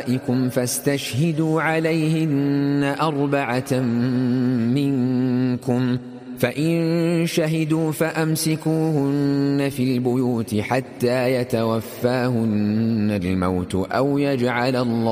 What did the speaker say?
نسائكم فاستشهدوا عليهن 4 منكم، فإن شهدوا فأمسكوهن في البيوت حتى يتوفاهن الموت أو يجعل الله